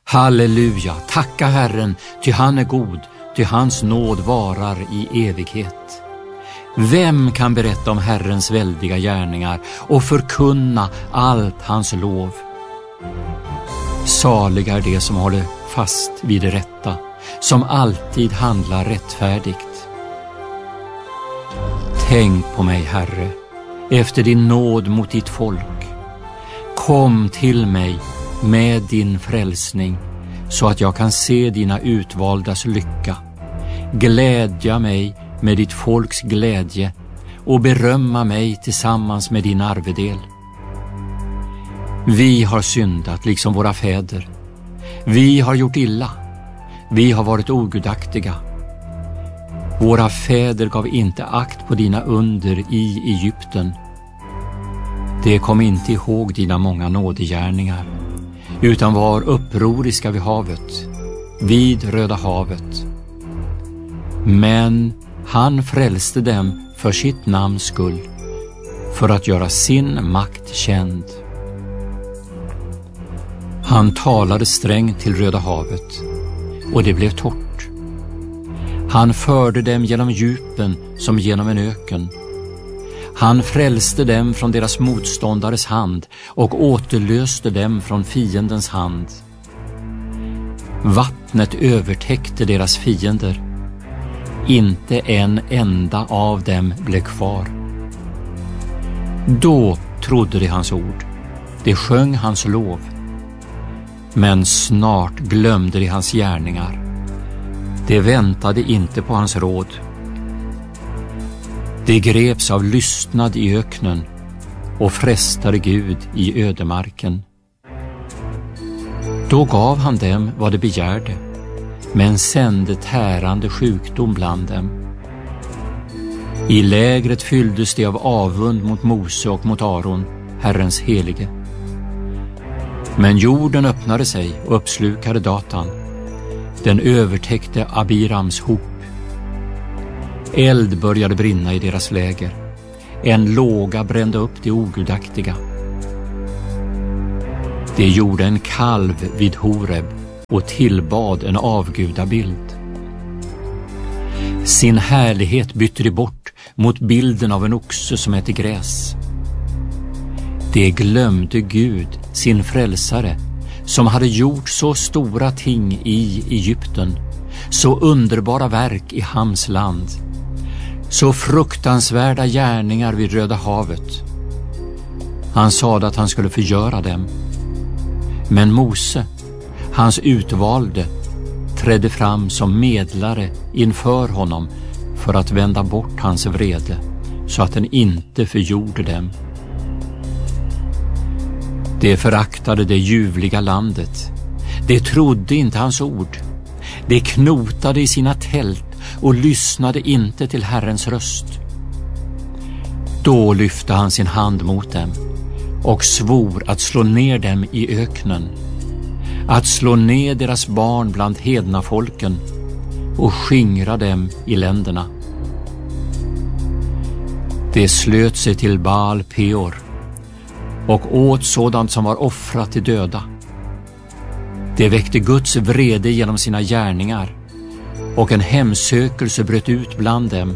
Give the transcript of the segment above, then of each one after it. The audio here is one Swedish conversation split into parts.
Halleluja, tacka Herren, ty han är god, ty hans nåd varar i evighet. Vem kan berätta om Herrens väldiga gärningar och förkunna allt hans lov? Saliga är de som håller fast vid det rätta, som alltid handlar rättfärdigt. Tänk på mig, Herre, efter din nåd mot ditt folk. Kom till mig med din frälsning, så att jag kan se dina utvaldas lycka. Glädja mig med ditt folks glädje och berömma mig tillsammans med din arvedel. Vi har syndat liksom våra fäder. Vi har gjort illa. Vi har varit ogudaktiga. Våra fäder gav inte akt på dina under i Egypten. De kom inte ihåg dina många nådegärningar, utan var upproriska vid havet, vid Röda havet. Men han frälste dem för sitt namns skull, för att göra sin makt känd. Han talade strängt till Röda havet, och det blev torrt. Han förde dem genom djupen som genom en öken. Han frälste dem från deras motståndares hand och återlöste dem från fiendens hand. Vattnet övertäckte deras fiender. Inte en enda av dem blev kvar. Då trodde de hans ord. De sjöng hans lov. Men snart glömde de hans gärningar. De väntade inte på hans råd. De greps av lystnad i öknen och frestade Gud i ödemarken. Då gav han dem vad de begärde, men sände tärande sjukdom bland dem. I lägret fylldes de av avund mot Mose och mot Aron, Herrens helige. Men jorden öppnade sig och uppslukade Datan. Den övertäckte Abirams hop. Eld började brinna i deras läger. En låga brände upp de ogudaktiga. De gjorde en kalv vid Horeb och tillbad en avgudabild. Sin härlighet bytte de bort mot bilden av en oxe som äter gräs. De glömde Gud, sin frälsare, som hade gjort så stora ting i Egypten, så underbara verk i Hams land, så fruktansvärda gärningar vid Röda havet. Han sade att han skulle förgöra dem. Men Mose, hans utvalde, trädde fram som medlare inför honom för att vända bort hans vrede, så att den inte förgjorde dem. De föraktade det ljuvliga landet. De trodde inte hans ord. De knotade i sina tält och lyssnade inte till Herrens röst. Då lyfte han sin hand mot dem och svor att slå ner dem i öknen, att slå ner deras barn bland hedna folken och skingra dem i länderna. De slöt sig till Baal Peor och åt sådant som var offrat till döda. Det väckte Guds vrede genom sina gärningar, och en hemsökelse bröt ut bland dem.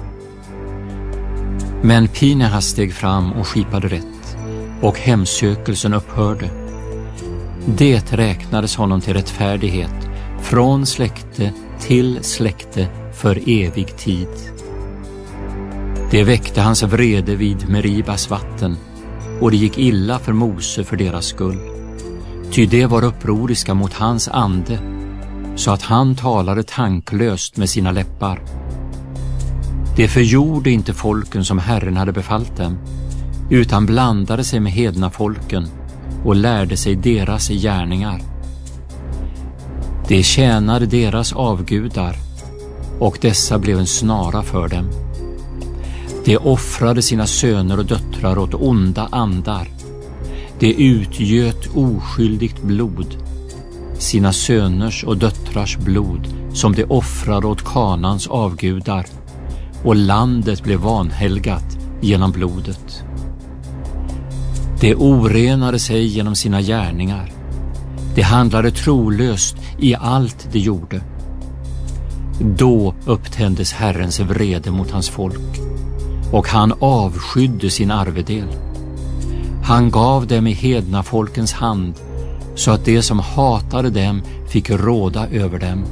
Men Pinehas steg fram och skipade rätt, och hemsökelsen upphörde. Det räknades honom till rättfärdighet från släkte till släkte för evig tid. Det väckte hans vrede vid Meribas vatten, och det gick illa för Mose för deras skull. Ty det var upproriska mot hans ande, så att han talade tanklöst med sina läppar. Det förgjorde inte folken som Herren hade befallt dem, utan blandade sig med hedna folken och lärde sig deras gärningar. De tjänade deras avgudar, och dessa blev en snara för dem. De offrade sina söner och döttrar åt onda andar. De utgöt oskyldigt blod, sina söners och döttrars blod, som de offrade åt Kanans avgudar, och landet blev vanhelgat genom blodet. De orenade sig genom sina gärningar. De handlade trolöst i allt de gjorde. Då upptändes Herrens vrede mot hans folk, och han avskydde sin arvedel. Han gav dem i hedna folkens hand, så att de som hatade dem fick råda över dem.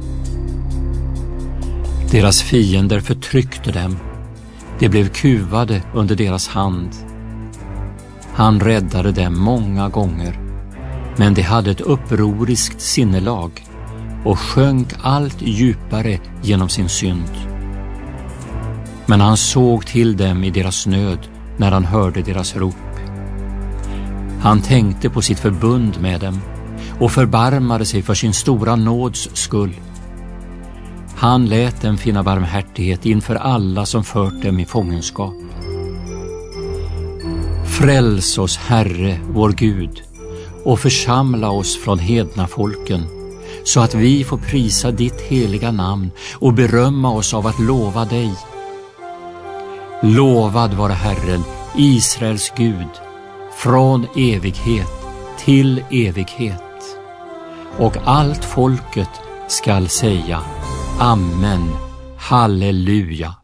Deras fiender förtryckte dem. De blev kuvade under deras hand. Han räddade dem många gånger, men de hade ett upproriskt sinnelag och sjönk allt djupare genom sin synd. Men han såg till dem i deras nöd när han hörde deras rop. Han tänkte på sitt förbund med dem och förbarmade sig för sin stora nåds skull. Han lät dem finna barmhärtighet inför alla som fört dem i fångenskap. Fräls oss, Herre, vår Gud, och församla oss från hedna folken, så att vi får prisa ditt heliga namn och berömma oss av att lova dig. Lovad vare Herren, Israels Gud, från evighet till evighet. Och allt folket skall säga: Amen, halleluja.